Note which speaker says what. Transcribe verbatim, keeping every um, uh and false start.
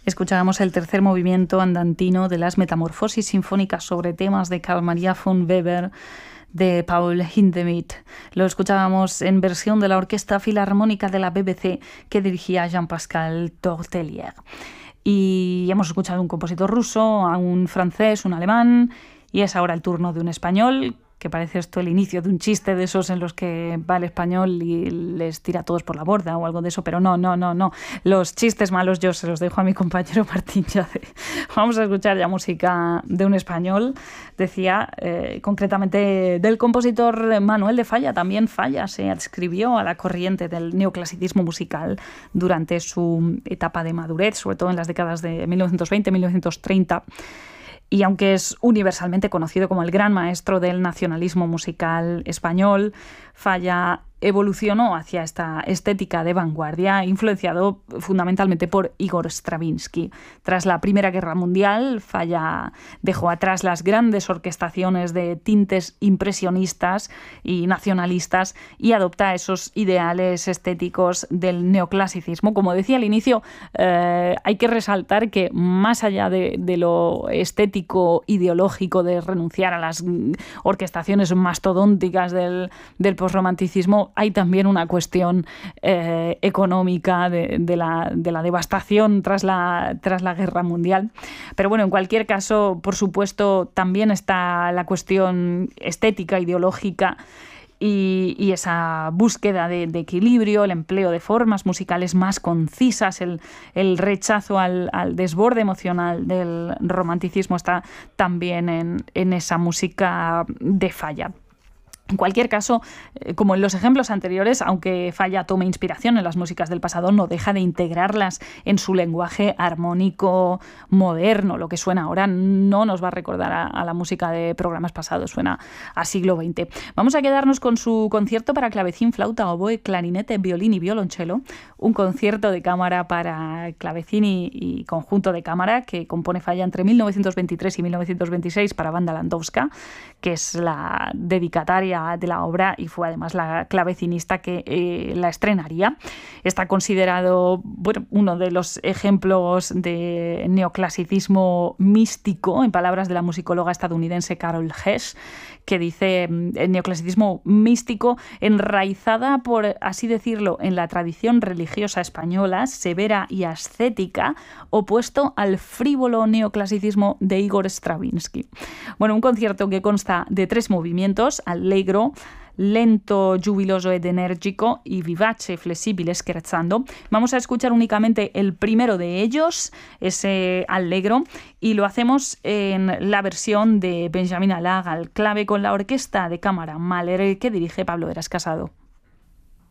Speaker 1: Escuchábamos el tercer movimiento andantino de las Metamorfosis sinfónicas sobre temas de Carl Maria von Weber de Paul Hindemith. Lo escuchábamos en versión de la Orquesta Filarmónica de la B B C que dirigía Jean-Pascal Tortelier. Y hemos escuchado un compositor ruso, a un francés, un alemán, y es ahora el turno de un español, que parece esto el inicio de un chiste de esos en los que va el español y les tira a todos por la borda o algo de eso, pero no, no, no, no. Los chistes malos yo se los dejo a mi compañero Martín Yade. Vamos a escuchar ya música de un español, decía, eh, concretamente del compositor Manuel de Falla. También Falla se adscribió a la corriente del neoclasicismo musical durante su etapa de madurez, sobre todo en las décadas de mil novecientos veinte a mil novecientos treinta. Y aunque es universalmente conocido como el gran maestro del nacionalismo musical español, Falla evolucionó hacia esta estética de vanguardia, influenciado fundamentalmente por Igor Stravinsky. Tras la Primera Guerra Mundial, Falla dejó atrás las grandes orquestaciones de tintes impresionistas y nacionalistas y adopta esos ideales estéticos del neoclasicismo. Como decía al inicio, eh, hay que resaltar que más allá de, de lo estético ideológico de renunciar a las orquestaciones mastodónticas del, del posromanticismo, hay también una cuestión eh, económica de, de, la, de la devastación tras la, tras la Guerra Mundial. Pero bueno, en cualquier caso, por supuesto, también está la cuestión estética, ideológica, Y, y esa búsqueda de, de equilibrio, el empleo de formas musicales más concisas, el, el rechazo al, al desborde emocional del romanticismo está también en, en esa música de Falla. En cualquier caso, como en los ejemplos anteriores, aunque Falla tome inspiración en las músicas del pasado, no deja de integrarlas en su lenguaje armónico moderno. Lo que suena ahora no nos va a recordar a, a la música de programas pasados, suena a siglo veinte. Vamos a quedarnos con su concierto para clavecín, flauta, oboe, clarinete, violín y violonchelo, un concierto de cámara para clavecín y, y conjunto de cámara que compone Falla entre mil novecientos veintitrés y mil novecientos veintiséis para Banda Landowska, que es la dedicataria de la obra y fue además la clavecinista que eh, la estrenaría. Está considerado, bueno, uno de los ejemplos de neoclasicismo místico, en palabras de la musicóloga estadounidense Carol Hess, que dice el neoclasicismo místico enraizada, por así decirlo, en la tradición religiosa española, severa y ascética, opuesto al frívolo neoclasicismo de Igor Stravinsky. Bueno, un concierto que consta de tres movimientos: allegro, lento, jubiloso ed enérgico y vivace, flessibile, scherzando. Vamos a escuchar únicamente el primero de ellos, ese allegro, y lo hacemos en la versión de Benjamin Allag al clave con la orquesta de cámara Mahler que dirige Pablo Eras Casado.